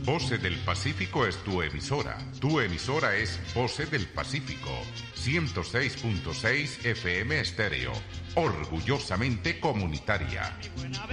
Voces del Pacífico es tu emisora. Tu emisora es Voces del Pacífico. 106.6 FM Estéreo. Orgullosamente comunitaria.